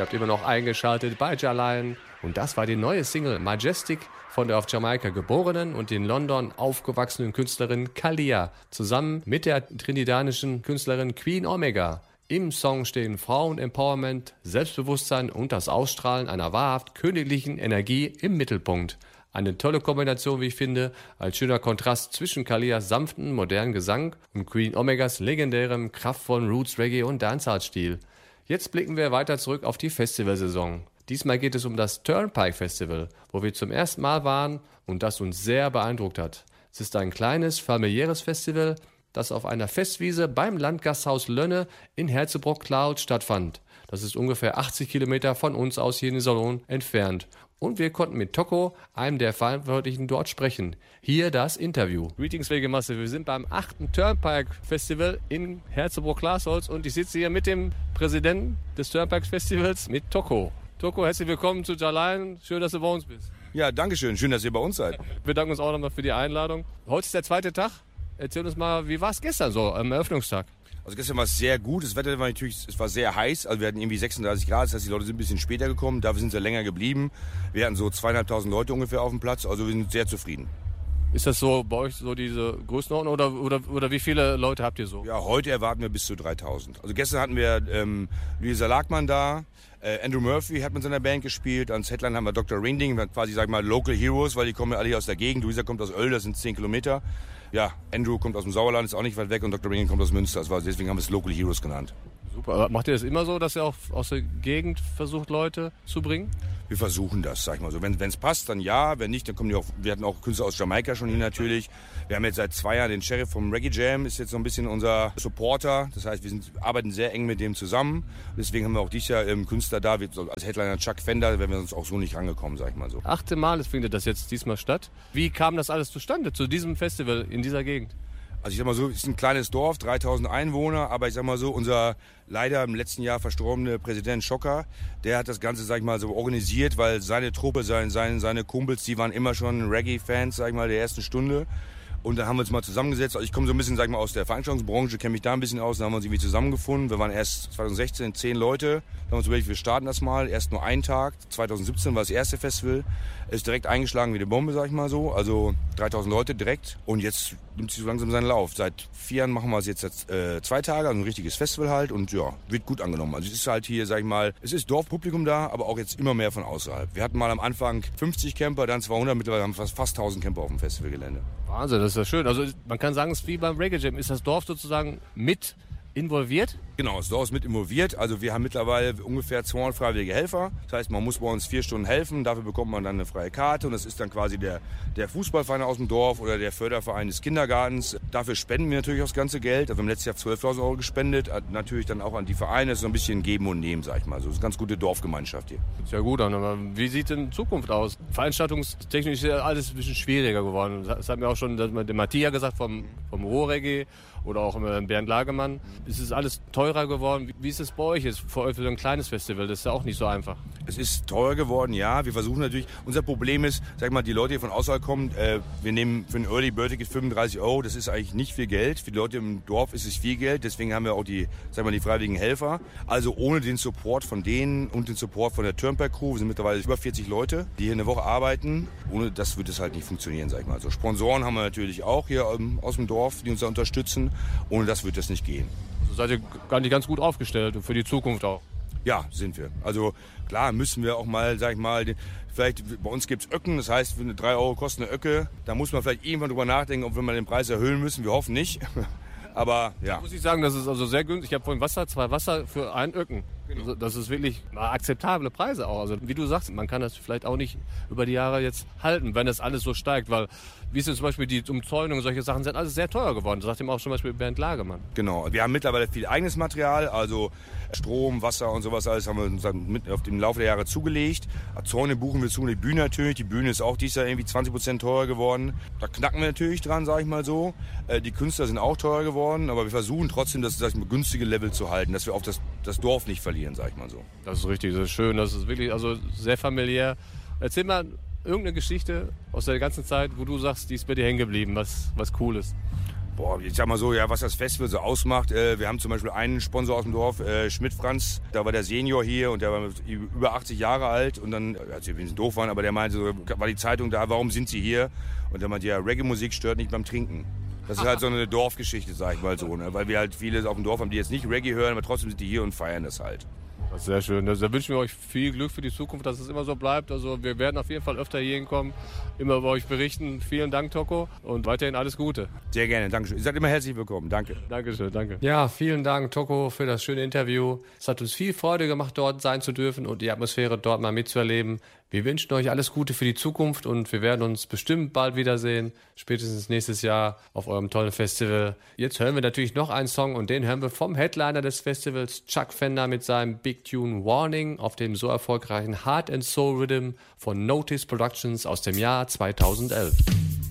Ihr habt immer noch eingeschaltet bei Jalaien. Und das war die neue Single Majestic von der auf Jamaika geborenen und in London aufgewachsenen Künstlerin Kalia, zusammen mit der trinidanischen Künstlerin Queen Omega. Im Song stehen Frauen-Empowerment, Selbstbewusstsein und das Ausstrahlen einer wahrhaft königlichen Energie im Mittelpunkt. Eine tolle Kombination, wie ich finde, als schöner Kontrast zwischen Kalias sanften, modernen Gesang und Queen Omegas legendärem, kraftvollen Roots, Reggae und Dancehall-Stil. Jetzt blicken wir weiter zurück auf die Festivalsaison. Diesmal geht es um das Turnpike Festival, wo wir zum ersten Mal waren und das uns sehr beeindruckt hat. Es ist ein kleines, familiäres Festival, das auf einer Festwiese beim Landgasthaus Lönne in Herzebrock-Klaut stattfand. Das ist ungefähr 80 Kilometer von uns aus hier in Iserlohn entfernt. Und wir konnten mit Toko, einem der Verantwortlichen, dort sprechen. Hier das Interview. Greetings, Wegemasse. Wir sind beim 8. Turnpike Festival in Herzebrock-Glasholz und ich sitze hier mit dem Präsidenten des Turnpike Festivals, mit Toko. Toko, herzlich willkommen zu Jalaien. Schön, dass du bei uns bist. Ja, danke schön. Schön, dass ihr bei uns seid. Wir danken uns auch nochmal für die Einladung. Heute ist der zweite Tag. Erzähl uns mal, wie war es gestern so am Eröffnungstag? Also gestern war es sehr gut. Das Wetter war natürlich, es war sehr heiß. Also wir hatten irgendwie 36 Grad. Das heißt, die Leute sind ein bisschen später gekommen. Dafür sind sie länger geblieben. Wir hatten so 2.500 Leute ungefähr auf dem Platz. Also wir sind sehr zufrieden. Ist das so bei euch so diese Größenordnung oder wie viele Leute habt ihr so? Ja, heute erwarten wir bis zu 3.000. Also gestern hatten wir Luisa Lagmann da. Andrew Murphy hat mit seiner Band gespielt. Als Headline haben wir Dr. Ringding, quasi, sag ich mal, Local Heroes, weil die kommen ja alle hier aus der Gegend. Luisa kommt aus Oel, das sind 10 Kilometer. Ja, Andrew kommt aus dem Sauerland, ist auch nicht weit weg, und Dr. Ringding kommt aus Münster. Deswegen haben wir es Local Heroes genannt. Super. Aber macht ihr das immer so, dass ihr auch aus der Gegend versucht, Leute zu bringen? Wir versuchen das, sag ich mal so. Wenn es passt, dann ja. Wenn nicht, dann kommen die auch. Wir hatten auch Künstler aus Jamaika schon hier natürlich. Wir haben jetzt seit 2 Jahren den Sheriff vom Reggae Jam, ist jetzt so ein bisschen unser Supporter. Das heißt, wir arbeiten sehr eng mit dem zusammen. Deswegen haben wir auch dieses Jahr Künstler da, als Headliner Chuck Fender, wären wir uns auch so nicht rangekommen, sag ich mal so. 8. Mal findet das jetzt diesmal statt. Wie kam das alles zustande, zu diesem Festival in dieser Gegend? Also ich sag mal so, es ist ein kleines Dorf, 3.000 Einwohner, aber ich sag mal so, unser leider im letzten Jahr verstorbene Präsident Schocker, der hat das Ganze, sag ich mal, so organisiert, weil seine Truppe, seine Kumpels, die waren immer schon Reggae-Fans, sag ich mal, der ersten Stunde. Und dann haben wir uns mal zusammengesetzt. Also ich komme so ein bisschen, sag ich mal, aus der Veranstaltungsbranche, kenne mich da ein bisschen aus. Dann haben wir uns irgendwie zusammengefunden. Wir waren erst 2016 10 Leute. Dann haben wir uns überlegt, wir starten das mal. Erst nur einen Tag. 2017 war das erste Festival. Ist direkt eingeschlagen wie eine Bombe, sag ich mal so. Also 3.000 Leute direkt. Und jetzt nimmt sich so langsam seinen Lauf. Seit 4 Jahren machen wir es jetzt 2 Tage, also ein richtiges Festival halt. Und ja, wird gut angenommen. Also es ist halt hier, sag ich mal, es ist Dorfpublikum da, aber auch jetzt immer mehr von außerhalb. Wir hatten mal am Anfang 50 Camper, dann 200. Mittlerweile haben wir fast 1.000 Camper auf dem Festivalgelände. Wahnsinn, das ist ja schön. Also man kann sagen, es ist wie beim Reggae Jam. Ist das Dorf sozusagen mit involviert? Genau, das Dorf ist mit involviert. Also wir haben mittlerweile ungefähr 200 freiwillige Helfer. Das heißt, man muss bei uns 4 Stunden helfen. Dafür bekommt man dann eine freie Karte. Und das ist dann quasi der Fußballverein aus dem Dorf oder der Förderverein des Kindergartens. Dafür spenden wir natürlich auch das ganze Geld. Also wir haben letztes Jahr 12.000 Euro gespendet. Natürlich dann auch an die Vereine. Das ist so ein bisschen Geben und Nehmen, sag ich mal. So, das ist eine ganz gute Dorfgemeinschaft hier. Ist ja gut an. Aber wie sieht denn Zukunft aus? Veranstaltungstechnisch ist ja alles ein bisschen schwieriger geworden. Das hat mir auch schon der Matthias gesagt vom Ruhrreggae oder auch Bernd Lagemann. Es ist alles teurer geworden. Wie ist es bei euch jetzt? Für so ein kleines Festival, das ist ja auch nicht so einfach. Es ist teurer geworden, ja. Wir versuchen natürlich, unser Problem ist, sag ich mal, die Leute, die von außerhalb kommen, wir nehmen für ein Early Bird Ticket 35 Euro. Das ist eigentlich nicht viel Geld. Für die Leute im Dorf ist es viel Geld. Deswegen haben wir auch die freiwilligen Helfer. Also ohne den Support von denen und den Support von der Turnpike Crew, wir sind mittlerweile über 40 Leute, die hier eine Woche arbeiten. Ohne das wird es halt nicht funktionieren, sag ich mal. Also Sponsoren haben wir natürlich auch hier aus dem Dorf, die uns da unterstützen. Ohne das wird das nicht gehen. Also seid ihr gar nicht ganz gut aufgestellt und für die Zukunft auch? Ja, sind wir. Also klar müssen wir auch mal, sag ich mal, vielleicht bei uns gibt's Öcken, das heißt, wenn 3 Euro kostet eine Öcke, da muss man vielleicht irgendwann drüber nachdenken, ob wir mal den Preis erhöhen müssen. Wir hoffen nicht. Aber ja. Da muss ich sagen, das ist also sehr günstig. Ich habe vorhin 2 Wasser für 1 Öcken. Genau. Das ist wirklich akzeptable Preise auch. Also wie du sagst, man kann das vielleicht auch nicht über die Jahre jetzt halten, wenn das alles so steigt, weil wie ist denn zum Beispiel die Umzäunung und solche Sachen sind alles sehr teuer geworden. Das sagt ihm auch zum Beispiel Bernd Lagemann. Genau, wir haben mittlerweile viel eigenes Material, also Strom, Wasser und sowas alles haben wir uns dann auf dem Laufe der Jahre zugelegt. Zäune buchen wir zu, die Bühne natürlich. Die Bühne ist auch dieses Jahr irgendwie 20% teurer geworden. Da knacken wir natürlich dran, sag ich mal so. Die Künstler sind auch teurer geworden, aber wir versuchen trotzdem das, sag ich mal, günstige Level zu halten, dass wir auf das Dorf nicht verlieren, sag ich mal so. Das ist richtig, das ist schön, das ist wirklich also sehr familiär. Erzähl mal irgendeine Geschichte aus der ganzen Zeit, wo du sagst, die ist bei dir hängen geblieben, was cool ist. Boah, ich sag mal so, ja, was das Festival so ausmacht. Wir haben zum Beispiel einen Sponsor aus dem Dorf, Schmidt Franz. Da war der Senior hier und der war über 80 Jahre alt. Und dann, als wir ein bisschen doof waren, aber der meinte, so, war die Zeitung da, warum sind Sie hier? Und der meinte, ja, Reggae-Musik stört nicht beim Trinken. Das ist halt so eine Dorfgeschichte, sag ich mal so. Ne? Weil wir halt viele auf dem Dorf haben, die jetzt nicht Reggae hören, aber trotzdem sind die hier und feiern das halt. Das ist sehr schön. Da wünschen wir euch viel Glück für die Zukunft, dass es immer so bleibt. Also wir werden auf jeden Fall öfter hier hinkommen, immer über euch berichten. Vielen Dank, Tocco, und weiterhin alles Gute. Sehr gerne, danke schön. Ihr seid immer herzlich willkommen, danke. Dankeschön, danke. Ja, vielen Dank, Tocco, für das schöne Interview. Es hat uns viel Freude gemacht, dort sein zu dürfen und die Atmosphäre dort mal mitzuerleben. Wir wünschen euch alles Gute für die Zukunft und wir werden uns bestimmt bald wiedersehen, spätestens nächstes Jahr auf eurem tollen Festival. Jetzt hören wir natürlich noch einen Song und den hören wir vom Headliner des Festivals, Chuck Fender, mit seinem Big Tune Warning auf dem so erfolgreichen Heart and Soul Rhythm von Notice Productions aus dem Jahr 2011.